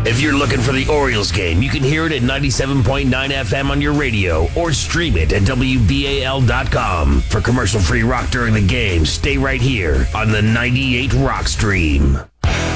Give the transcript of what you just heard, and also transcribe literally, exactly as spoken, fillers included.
If you're looking for the Orioles game, you can hear it at ninety-seven point nine F M on your radio or stream it at W B A L dot com. For commercial-free rock during the game, stay right here on the ninety-eight Rock Stream.